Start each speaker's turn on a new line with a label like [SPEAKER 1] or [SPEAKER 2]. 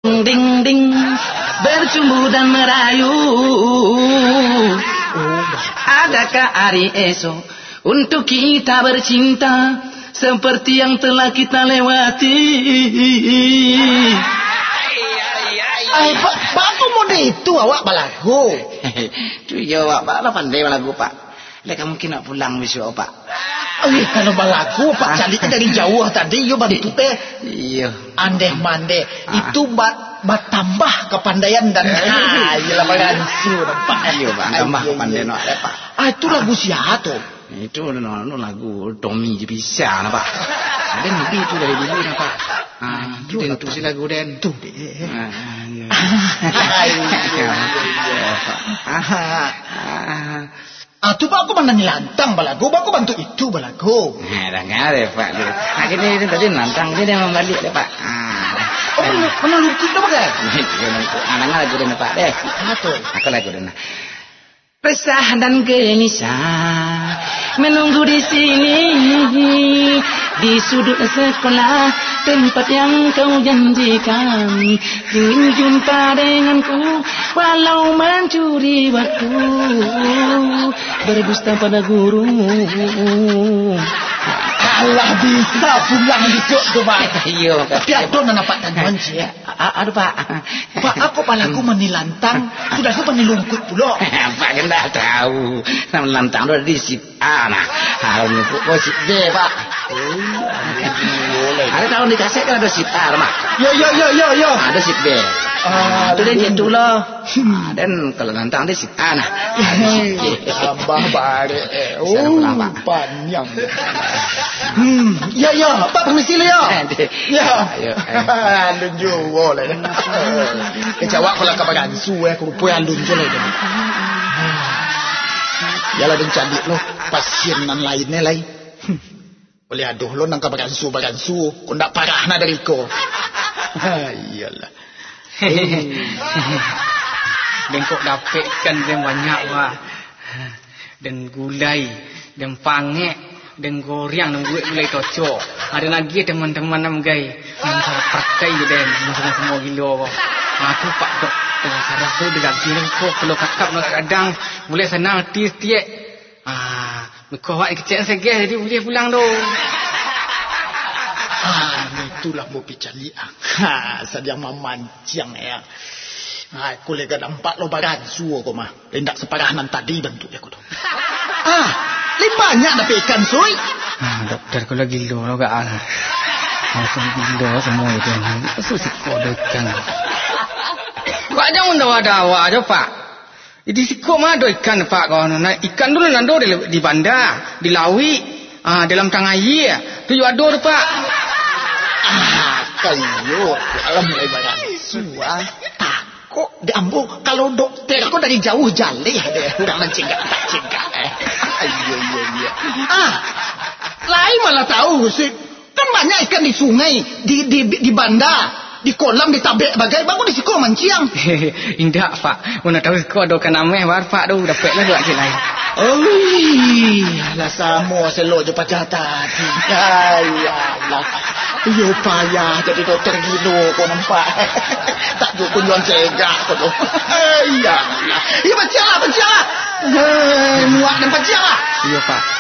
[SPEAKER 1] Ding ding bercumbu dan merayu. Adakah hari esok untuk kita bercinta seperti yang telah kita lewati?
[SPEAKER 2] Pak aku mau itu awak balagu.
[SPEAKER 1] Tu ya awak pandai balagu Pak. Lek mungkin nak pulang besok Pak.
[SPEAKER 2] Kalau balagu Pak carinya dari jauh tadi yo bantu teh.
[SPEAKER 1] Iya.
[SPEAKER 2] Andeh mande itu tambah kepandaian dan iyalah bagansu nampak.
[SPEAKER 1] Iya Pak, tambah kepandaian Pak.
[SPEAKER 2] Itu lagu siapa tuh?
[SPEAKER 1] Itu lagu Tommy bisa nah Pak. Ada nabi itu dari dulu nah Pak. Itu tentu si lagu den.
[SPEAKER 2] Tuh. Tu Pak aku mana nilantang balagu, aku bantu itu balagu.
[SPEAKER 1] Dah ngare Pak. Akhirnya tadi nantang dia membalik deh Pak.
[SPEAKER 2] Mana lukis dah pakai?
[SPEAKER 1] Anak lagu den Pak deh.
[SPEAKER 2] Betul.
[SPEAKER 1] Aku lagu den. Resah dan gelisah menunggu di sini di sudut sekolah tempat yang kau janjikan, ingin jumpa denganku walau mencuri waktu, berdusta pada guru.
[SPEAKER 2] Alah bisa pulang besok tu Pak.
[SPEAKER 1] Iya.
[SPEAKER 2] Tapi ada nak nampak tangan je.
[SPEAKER 1] Ada Pak.
[SPEAKER 2] Pak aku palaku menilantang sudah aku menilungkut pula.
[SPEAKER 1] Pak kan tak tahu. Nama lantang tu ada di sit A nah. Harus nyebut sit B Pak. Ada tahu di kaset kan ada sit A Pak.
[SPEAKER 2] Yo.
[SPEAKER 1] Ada sit B. Itu dia gitu loh. Dan kalau lantang dia sit A nah.
[SPEAKER 2] Tambah bare. Panjang. Ya, Pak permisi ya. Ya. Andun juga lah. Kecawak kalau kabagan suwe aku pun andun juga lah. Ya lah dan candik lo pasien nan lainnya lai. Boleh aduh lo nang kabagan su. Kau nak parah na dari ko. Iyalah.
[SPEAKER 3] Dan kok dapatkan dia banyak Pak. Dan gulai, dan pangek, dan goreng, dan gulai tocok. Ada lagi teman-teman nam gay. Yang pakai je dan semua gila. Aku Pak doktor saraf tu dekat sini kok kalau kakap nak kadang boleh senang tiap. Kau awak kecil segeh jadi boleh pulang tu.
[SPEAKER 2] Itulah mau picali sadiang mamancang ya. Aku lega nampak lo bagan suo kau mah. Hendak separahanan tadi bentuk aku tu. Lebih banyak dah ikan soy.
[SPEAKER 3] Doktor kau lagi gila lo gak ah. Aku gila semua itu. Susik kau ikan. Pak jangan dawa-dawa aja Pak. Di sikok mah ada ikan Pak kau. Ikan dulu nando di bandar, di lawi, dalam tang air. Tu juga ada Pak.
[SPEAKER 2] Kayu dalam mulai bagan suah. Takut diambil kalau dokter aku dari jauh jalih deh. Udah mencegah tak cegah. Iya. Lain malah tahu sih. Kan banyak ikan di sungai, di bandar. Di kolam, di tabek bagai bagus di siko manciang.
[SPEAKER 3] Indah Pak. Mana tahu kau ada kan ameh Pak tu dapatlah buat ke lain.
[SPEAKER 2] Lah samo selo je pacah tadi. Ayalah. Yo payah jadi dokter gilo kau nampak. Tak jukun jual cegak kau tu. Ayalah. Ya baca lah. Muak dan baca lah.
[SPEAKER 3] Iya Pak.